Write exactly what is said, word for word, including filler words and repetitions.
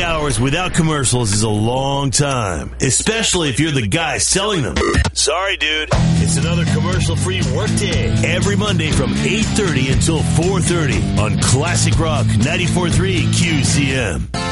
hours without commercials is a long time, especially if you're the guy selling them. Sorry, dude. It's another commercial-free workday. Every Monday from eight thirty until four thirty on Classic Rock ninety-four point three Q C M.